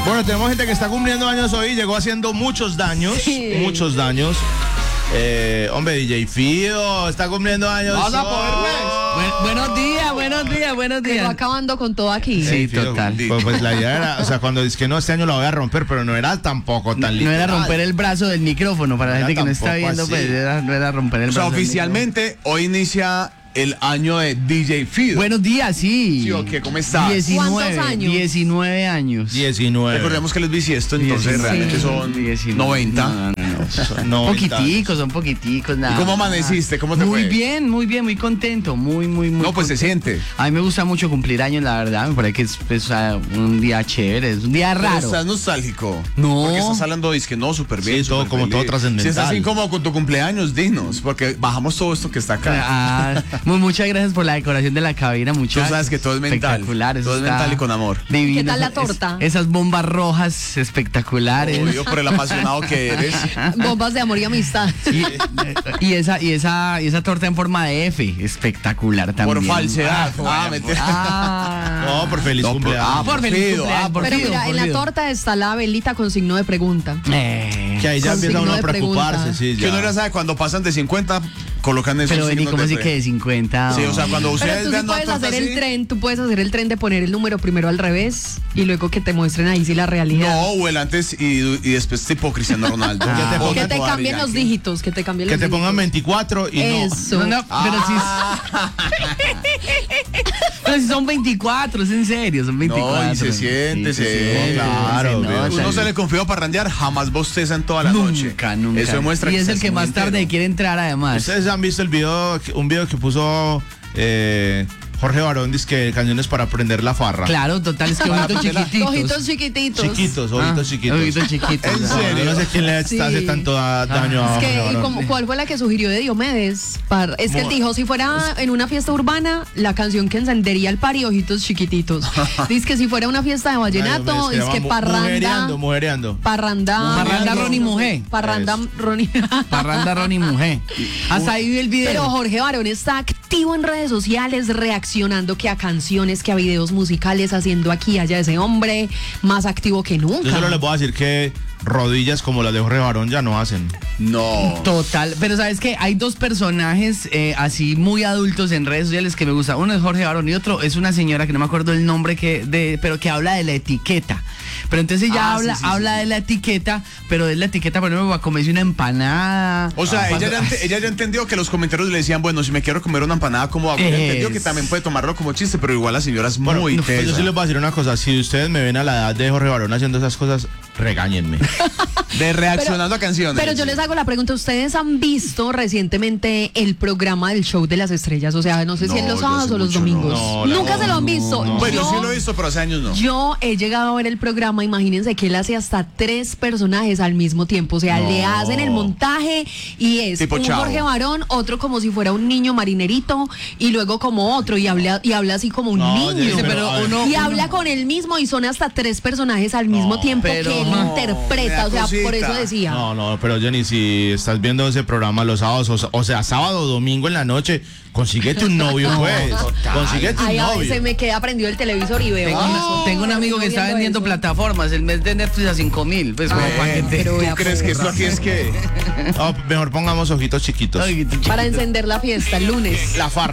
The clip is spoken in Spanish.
Bueno, tenemos gente que está cumpliendo años hoy, llegó haciendo muchos daños, muchos daños. Hombre, DJ Fido está cumpliendo años. Vamos a poder, Buenos días. Llegó acabando con todo aquí. Sí, Fido, total. Pues la idea era, o sea, cuando dice que no, este año lo voy a romper, pero no era tampoco tan lindo. No era romper el brazo del micrófono, para la gente que no está viendo, así. pues no era romper el O sea, brazo. oficialmente hoy inicia el año de DJ Fido. Buenos días, sí. ¿Sí o qué? ¿Cómo estás? 19, ¿Cuántos años? 19 años. 19. Recordemos que les bisiesto, entonces 19. realmente son 19. 90. No. Son poquiticos, nada. ¿Y cómo amaneciste? ¿Cómo te muy fue? bien, muy contento, muy No, pues se contento. siente. A mí me gusta mucho cumplir años, la verdad, me parece que es un día chévere, es un día Pero raro. estás nostálgico. No. Porque estás hablando de que no, súper bien. Sí, todo súper como feliz. todo trascendental. Si estás incómodo con tu cumpleaños, dinos, porque bajamos todo esto que está acá. Muchas gracias por la decoración de la cabina, Tú muchas. sabes que todo es mental. Espectacular, eso Todo es está mental y con amor. divino. ¿Qué tal la torta? Esas bombas rojas espectaculares. Obvio, por el apasionado que eres. Bombas de amor y amistad. Y esa torta en forma de F, espectacular también. Por falsedad. No, por feliz No, cumpleaños. por feliz Fido, cumpleaños, por Pero Fido, mira, por en la Fido. torta está la velita con signo de pregunta. Que ahí ya Con empieza signo uno a de preocuparse, pregunta. sí, Que ya. uno ya sabe, cuando pasan de 50, colocan esos Pero vení, signos ¿cómo así fe. que de 50? Sí, o sea, cuando Pero ustedes tú sí vean una puedes torta hacer el así, tren, tú puedes hacer el tren de poner el número primero al revés y luego que te muestren ahí sí la realidad. no, o el antes y después tipo Cristiano Ronaldo. Que te cambien los dígitos, que te cambien Que los te dígitos. pongan 24 y Eso. No, pero sí. Pero si son 24, es en serio, son 24. No, y se siente, Sí, se siente, claro, se nota. Uno se le confió para randear, jamás bosteza en toda la noche. Nunca. Eso demuestra y es se el que hace muy más tarde entero. quiere entrar además. Ustedes han visto el video, un video que puso Jorge Barón, dice que canciones para aprender la farra. Claro, total, es que ojitos chiquititos. Ojitos chiquititos. Chiquitos, ojitos chiquitos. Ojitos chiquitos. ¿En serio? Yo no sé quién le Sí. hace tanto daño a Es Jorge que, Barón. ¿cuál fue la que sugirió de Diomedes? Es que él dijo, si fuera en una fiesta urbana, la canción que encendería el party, ojitos chiquititos. Dice que si fuera una fiesta de vallenato, Ay, dice que parranda. Mujereando. Parranda. Parranda Ronnie Mujer. Parranda Eso. Ronnie. Parranda Ronnie Mujer. Hasta ahí vi el video. Pero Jorge Barón está activo en redes sociales, reaccionando que a canciones, que a videos musicales, haciendo aquí y allá ese hombre, más activo que nunca. Yo solo les voy a decir que rodillas como las de Jorge Barón ya no hacen. No. Total, pero sabes que hay dos personajes así muy adultos en redes sociales que me gustan. Uno es Jorge Barón y otro es una señora que no me acuerdo el nombre pero que habla de la etiqueta. Pero entonces ella habla de la etiqueta, pero de la etiqueta, por ejemplo, para comerse una empanada. O sea, ella ya entendió que los comentarios le decían, bueno, si me quiero comer una empanada, ¿cómo hago? Ella entendió que también puede tomarlo como chiste, pero igual la señora es muy Pues tesa. yo sí les voy a decir una cosa, si ustedes me ven a la edad de Jorge Barón haciendo esas cosas, regáñenme. De reaccionando a canciones. Pero yo les hago la pregunta, ¿ustedes han visto recientemente el programa del Show de las Estrellas? O sea, no sé si en No, los yo sábados hace o los mucho domingos. no. Nunca se lo han visto. no. Bueno, Yo- sí lo he visto, pero hace años no. Yo he llegado a ver el programa, imagínense que él hace hasta 3 personajes al mismo tiempo, o sea, le hacen el montaje y es Tipo un Chavo. Jorge Barón, otro como si fuera un niño marinerito y luego como otro y habla así como un No, niño, Jenny, pero a ver. y habla con él mismo y son hasta 3 personajes al mismo tiempo pero que él no, interpreta, o sea, me da por eso cosita. decía. No, pero Jenny, si estás viendo ese programa los sábados, o sea, sábado o domingo en la noche, consíguete un novio, pues. Consíguete un Ay, a novio. veces me queda prendido el televisor y veo. Tengo un amigo que está vendiendo plataformas, el mes de Netflix a 5.000. Pues como para que te... pero ¿Tú vea, crees que pues, esto aquí es que No, mejor pongamos ojitos chiquitos. para encender la fiesta el lunes. La farra.